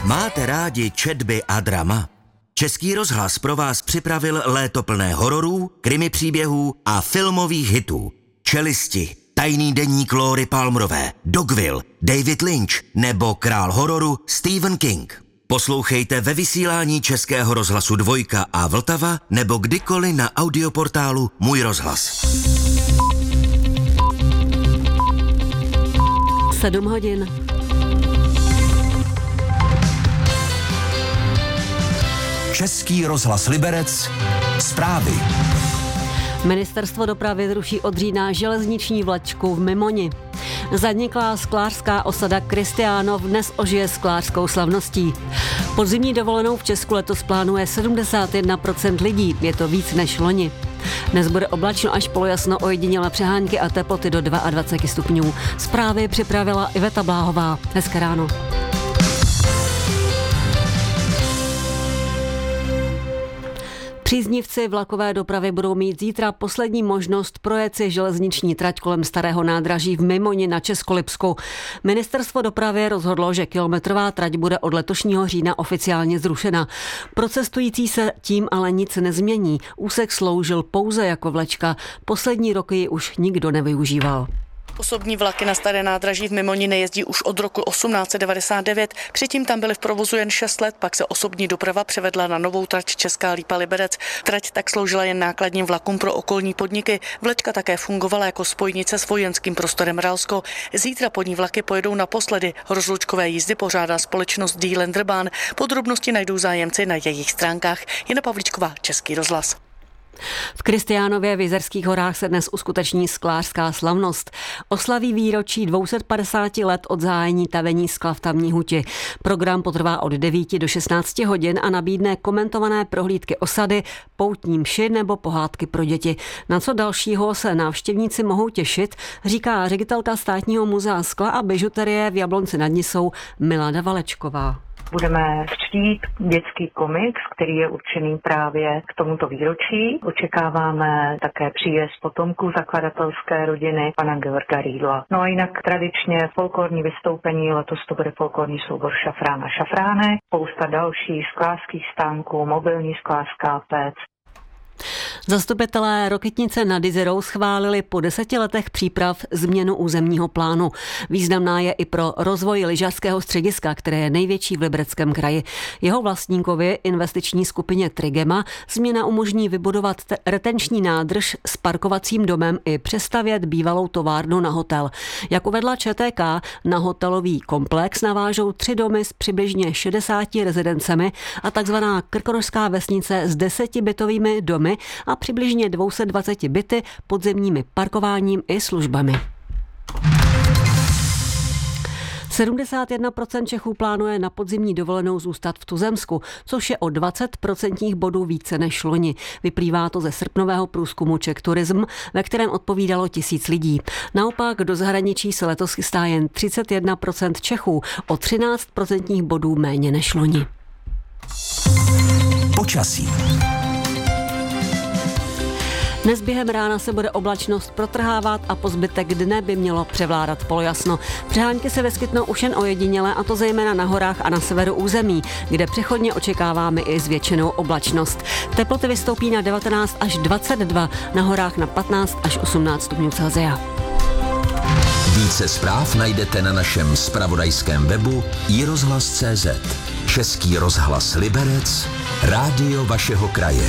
Máte rádi četby a drama? Český rozhlas pro vás připravil léto plné hororů, krimi příběhů a filmových hitů. Čelisti, Tajný deník Lóry Palmerové, Dogville, David Lynch nebo král hororu Stephen King. Poslouchejte ve vysílání Českého rozhlasu Dvojka a Vltava nebo kdykoliv na audioportálu Můj rozhlas. 7 hodin. Český rozhlas Liberec. Zprávy. Ministerstvo dopravy zruší od října železniční vlečku v Mimoni. Zaniklá sklářská osada Kristiánov dnes ožije sklářskou slavností. Podzimní dovolenou v Česku letos plánuje 71% lidí, je to víc než loni. Dnes bude oblačno až polojasno, ojedinělé přehánky a teploty do 22 stupňů. Zprávy připravila Iveta Bláhová. Hezké ráno. Příznivci vlakové dopravy budou mít zítra poslední možnost projet si železniční trať kolem starého nádraží v Mimoni na Českolipsku. Ministerstvo dopravy rozhodlo, že kilometrová trať bude od letošního října oficiálně zrušena. Pro cestující se tím ale nic nezmění. Úsek sloužil pouze jako vlečka. Poslední roky ji už nikdo nevyužíval. Osobní vlaky na staré nádraží v Mimoni nejezdí už od roku 1899, předtím tam byly v provozu jen 6 let, pak se osobní doprava převedla na novou trať Česká Lípa-Liberec. Trať tak sloužila jen nákladním vlakům pro okolní podniky, vlečka také fungovala jako spojnice s vojenským prostorem Ralsko. Zítra po ní vlaky pojedou naposledy, rozlučkové jízdy pořádá společnost Die Länderbahn, podrobnosti najdou zájemci na jejich stránkách. Jana Pavlíčková, Český rozhlas. V Kristiánově v Jizerských horách se dnes uskuteční sklářská slavnost. Oslaví výročí 250 let od zahájení tavení skla v tamní huti. Program potrvá od 9 do 16 hodin a nabídne komentované prohlídky osady, poutní mši nebo pohádky pro děti. Na co dalšího se návštěvníci mohou těšit, říká ředitelka Státního muzea skla a bižuterie v Jablonci nad Nisou Milada Valečková. Budeme čtít dětský komiks, který je určený právě k tomuto výročí. Očekáváme také příjezd potomků zakladatelské rodiny pana Georga Rýdla. No a jinak tradičně folklorní vystoupení, letos to bude folklorní soubor Šafrán a Šafránek, spousta dalších sklářských stánků, mobilní sklářská pec. Zastupitelé Rokytnice nad Jizerou schválili po 10 letech příprav změnu územního plánu. Významná je i pro rozvoj lyžařského střediska, které je největší v Libereckém kraji. Jeho vlastníkovi, investiční skupině Trigema, změna umožní vybudovat retenční nádrž s parkovacím domem i přestavět bývalou továrnu na hotel. Jak uvedla ČTK, na hotelový komplex navážou 3 domy s přibližně 60 rezidencemi a takzvaná Krkonošská vesnice s 10 bytovými domy a přibližně 220 byty, podzemními parkováním i službami. 71% Čechů plánuje na podzimní dovolenou zůstat v tuzemsku, což je o 20% bodů více než loni. Vyplývá to ze srpnového průzkumu Czech Tourism, ve kterém odpovídalo 1000 lidí. Naopak do zahraničí se letos chystá jen 31% Čechů, o 13% bodů méně než loni. Počasí. Dnes během rána se bude oblačnost protrhávat a po zbytek dne by mělo převládat polojasno. Přehánky se vyskytnou už jen ojediněle, a to zejména na horách a na severu území, kde přechodně očekáváme i zvětšenou oblačnost. Teploty vystoupí na 19 až 22, na horách na 15 až 18 stupňů Celsia. Více zpráv najdete na našem zpravodajském webu iRozhlas.cz. Český rozhlas Liberec, rádio vašeho kraje.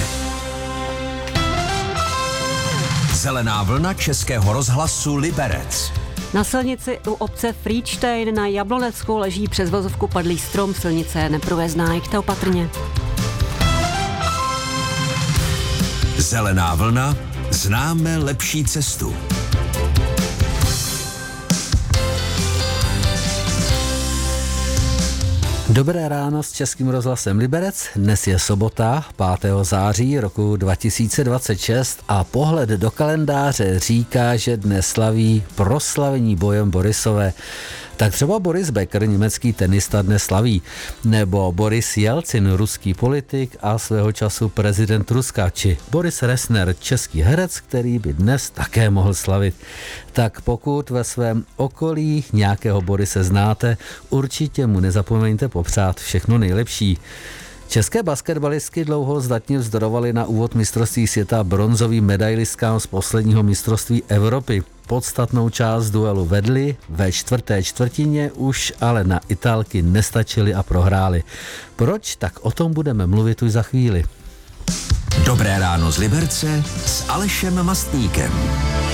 Zelená vlna Českého rozhlasu Liberec. Na silnici u obce Frýdštejn na Jablonecku leží přes vozovku padlý strom, silnice je neprůjezdná, jeďte opatrně. Zelená vlna, známe lepší cestu. Dobré ráno s Českým rozhlasem Liberec. Dnes je sobota, 5. září roku 2026 a pohled do kalendáře říká, že dnes slaví proslavení Bojem Borisové. Tak třeba Boris Becker, německý tenista, dnes slaví, nebo Boris Jelcin, ruský politik a svého času prezident Ruska, či Boris Resner, český herec, který by dnes také mohl slavit. Tak pokud ve svém okolí nějakého Borise znáte, určitě mu nezapomeňte popřát všechno nejlepší. České basketbalistky dlouho zdatně vzdorovaly na úvod mistrovství světa bronzovým medailistkám z posledního mistrovství Evropy. Podstatnou část duelu vedli, ve čtvrté čtvrtině už ale na Italky nestačili a prohráli. Proč? Tak o tom budeme mluvit už za chvíli. Dobré ráno z Liberce s Alešem Mastníkem.